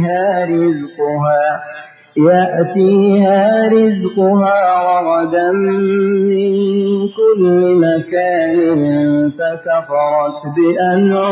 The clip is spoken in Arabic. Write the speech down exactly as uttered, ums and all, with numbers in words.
يأتيها رزقها يأتيها رزقها رغدا من كل مكان فكفرت بأنعم